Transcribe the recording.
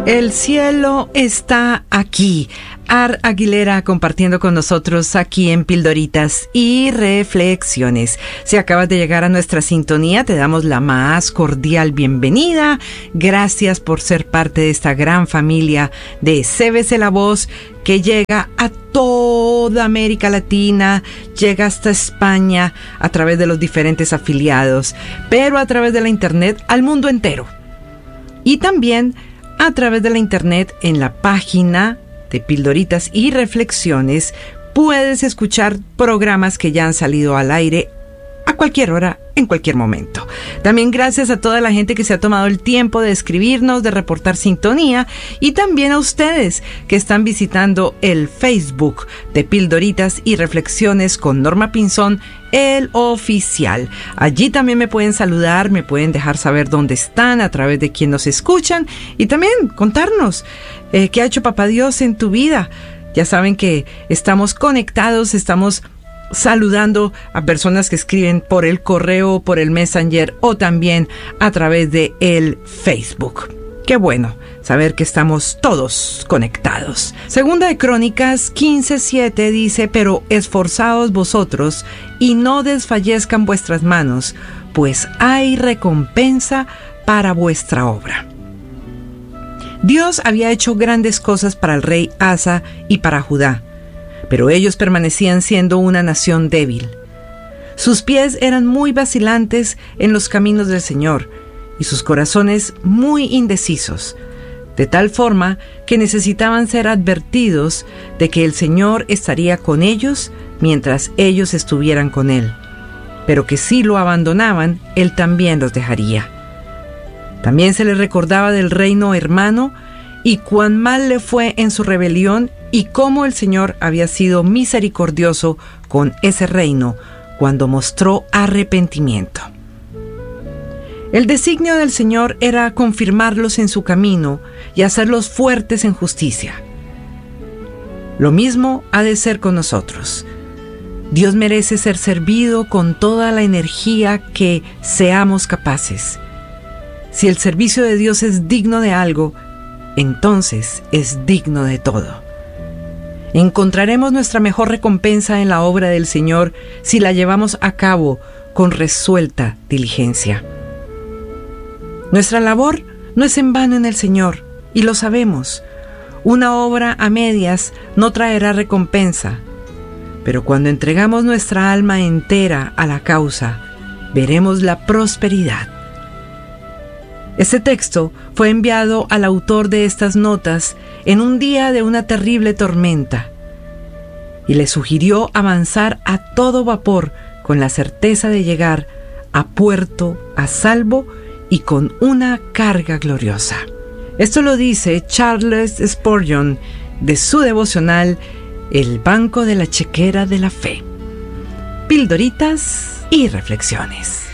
El cielo está aquí. Ar Aguilera compartiendo con nosotros aquí en Pildoritas y Reflexiones. Si acabas de llegar a nuestra sintonía, te damos la más cordial bienvenida. Gracias por ser parte de esta gran familia de CBC La Voz que llega a toda América Latina, llega hasta España a través de los diferentes afiliados, pero a través de la internet al mundo entero. Y también a través de la internet en la página de Pildoritas y Reflexiones puedes escuchar programas que ya han salido al aire a cualquier hora, en cualquier momento. También gracias a toda la gente que se ha tomado el tiempo de escribirnos, de reportar sintonía, y también a ustedes que están visitando el Facebook de Pildoritas y Reflexiones con Norma Pinzón, el oficial. Allí también me pueden saludar, me pueden dejar saber dónde están, a través de quién nos escuchan, y también contarnos qué ha hecho Papá Dios en tu vida. Ya saben que estamos conectados, estamos saludando a personas que escriben por el correo, por el Messenger o también a través de el Facebook. Qué bueno saber que estamos todos conectados. Segunda de Crónicas 15:7 dice: pero esforzaos vosotros y no desfallezcan vuestras manos, pues hay recompensa para vuestra obra. Dios había hecho grandes cosas para el rey Asa y para Judá, pero ellos permanecían siendo una nación débil. Sus pies eran muy vacilantes en los caminos del Señor y sus corazones muy indecisos, de tal forma que necesitaban ser advertidos de que el Señor estaría con ellos mientras ellos estuvieran con Él, pero que si lo abandonaban, Él también los dejaría. También se les recordaba del reino hermano y cuán mal le fue en su rebelión y cómo el Señor había sido misericordioso con ese reino cuando mostró arrepentimiento. El designio del Señor era confirmarlos en su camino y hacerlos fuertes en justicia. Lo mismo ha de ser con nosotros. Dios merece ser servido con toda la energía que seamos capaces. Si el servicio de Dios es digno de algo, entonces es digno de todo. Encontraremos nuestra mejor recompensa en la obra del Señor si la llevamos a cabo con resuelta diligencia. Nuestra labor no es en vano en el Señor, y lo sabemos. Una obra a medias no traerá recompensa, pero cuando entregamos nuestra alma entera a la causa, veremos la prosperidad. Este texto fue enviado al autor de estas notas en un día de una terrible tormenta y le sugirió avanzar a todo vapor con la certeza de llegar a puerto a salvo y con una carga gloriosa. Esto lo dice Charles Spurgeon de su devocional El Banco de la Chequera de la Fe. Pildoritas y Reflexiones.